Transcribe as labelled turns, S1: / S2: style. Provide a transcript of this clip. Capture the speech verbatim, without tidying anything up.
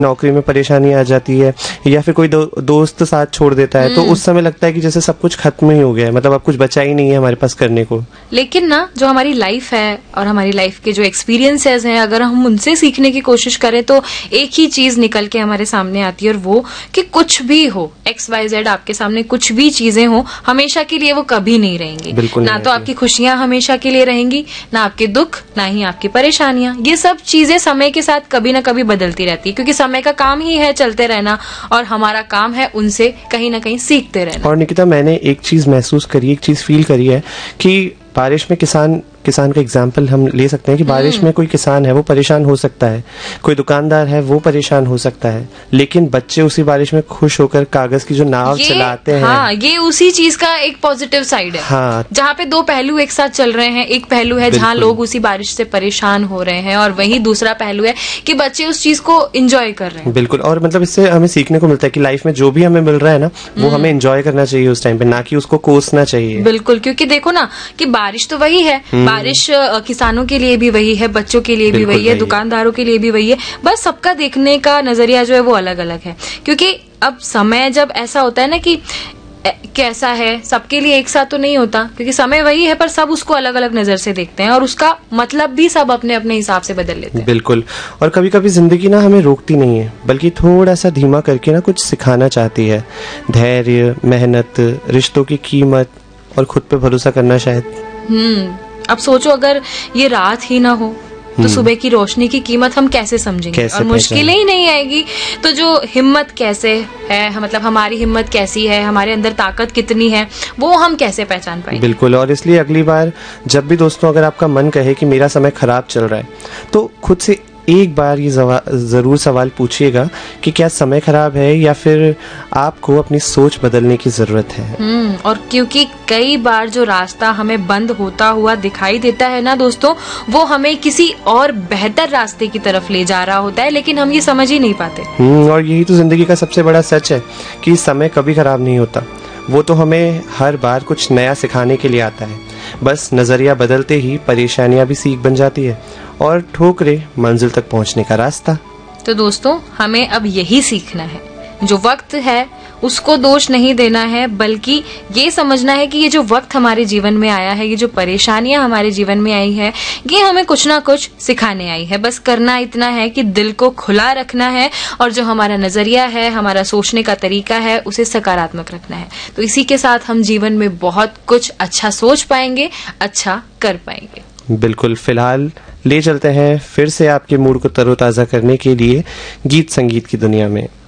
S1: नौकरी में परेशानी आ जाती है या फिर कोई दो, दोस्त साथ छोड़ देता है, तो उस समय लगता है कि जैसे सब कुछ खत्म ही हो गया है, मतलब अब कुछ बचा ही नहीं है हमारे पास करने को।
S2: लेकिन ना जो हमारी लाइफ है और हमारी लाइफ के जो एक्सपीरियंसेस हैं, अगर हम उनसे सीखने की कोशिश करें तो एक ही चीज निकल के हमारे सामने आती है, और वो कि कुछ भी हो, एक्स वाई जेड आपके सामने कुछ भी चीजें हो, हमेशा के लिए वो कभी नहीं रहेंगी। ना तो आपकी खुशियां हमेशा के लिए रहेंगी, ना आपके दुख, ना ही आपकी परेशानियां। ये सब चीजें समय के साथ कभी ना कभी बदलती रहती है, क्योंकि समय का काम ही है चलते रहना, और हमारा काम है उनसे कहीं ना कहीं सीखते रहना।
S1: और निकिता, मैंने एक चीज महसूस करी, एक चीज फील करी है कि बारिश में किसान किसान का एग्जाम्पल हम ले सकते हैं कि बारिश में कोई किसान है वो परेशान हो सकता है, कोई दुकानदार है वो परेशान हो सकता है, लेकिन बच्चे उसी बारिश में खुश होकर कागज की जो नाव चलाते हैं।
S2: हाँ, ये उसी चीज का एक पॉजिटिव साइड है।
S1: हाँ,
S2: जहाँ पे दो पहलू एक साथ चल रहे हैं। एक पहलू है जहाँ लोग उसी बारिश से परेशान हो रहे हैं, और वहीं दूसरा पहलू है कि बच्चे उस चीज को एंजॉय कर रहे हैं।
S1: बिल्कुल। और मतलब इससे हमें सीखने को मिलता है कि लाइफ में जो भी हमें मिल रहा है ना, वो हमें एंजॉय करना चाहिए उस टाइम पे, ना कि उसको कोसना चाहिए।
S2: बिल्कुल, क्योंकि देखो ना कि बारिश तो वही है, बारिश किसानों के लिए भी वही है, बच्चों के लिए भी वही है, दुकानदारों के लिए भी वही है। बस सबका देखने का नजरिया जो है वो अलग अलग है, क्योंकि अब समय जब ऐसा होता है ना कि कैसा है, सबके लिए एक साथ तो नहीं होता, क्योंकि समय वही है पर सब उसको अलग अलग नजर से देखते हैं, और उसका मतलब भी सब अपने अपने हिसाब से बदल लेते हैं।
S1: बिल्कुल। और कभी कभी जिंदगी ना हमें रोकती नहीं है, बल्कि थोड़ा सा धीमा करके ना कुछ सिखाना चाहती है। धैर्य, मेहनत, रिश्तों की कीमत और खुद पे भरोसा करना शायद।
S2: हम्म अब सोचो, अगर ये रात ही ना हो तो सुबह की रोशनी की कीमत हम कैसे समझेंगे, और मुश्किलें ही नहीं आएगी तो जो हिम्मत कैसे है, मतलब हमारी हिम्मत कैसी है, हमारे अंदर ताकत कितनी है, वो हम कैसे पहचान पाएंगे।
S1: बिल्कुल। और इसलिए अगली बार जब भी दोस्तों अगर आपका मन कहे कि मेरा समय खराब चल रहा है, तो खुद से एक बार ये जरूर सवाल पूछिएगा कि क्या समय खराब है या फिर आपको अपनी सोच बदलने की जरूरत है।
S2: हम्म और क्योंकि कई बार जो रास्ता हमें बंद होता हुआ दिखाई देता है ना दोस्तों, वो हमें किसी और बेहतर रास्ते की तरफ ले जा रहा होता है, लेकिन हम ये समझ ही नहीं पाते।
S1: हम्म और यही तो जिंदगी का सबसे बड़ा सच है कि समय कभी खराब नहीं होता, वो तो हमें हर बार कुछ नया सिखाने के लिए आता है। बस नजरिया बदलते ही परेशानियां भी सीख बन जाती है, और ठोकरे मंजिल तक पहुंचने का रास्ता।
S2: तो दोस्तों, हमें अब यही सीखना है, जो वक्त है उसको दोष नहीं देना है, बल्कि ये समझना है कि ये जो वक्त हमारे जीवन में आया है, ये जो परेशानियां हमारे जीवन में आई है, ये हमें कुछ ना कुछ सिखाने आई है। बस करना इतना है कि दिल को खुला रखना है, और जो हमारा नजरिया है, हमारा सोचने का तरीका है, उसे सकारात्मक रखना है। तो इसी के साथ हम जीवन में बहुत कुछ अच्छा सोच पाएंगे, अच्छा कर पाएंगे।
S1: बिल्कुल। फिलहाल ले चलते हैं फिर से आपके मूड को तरोताजा करने के लिए गीत संगीत की दुनिया में।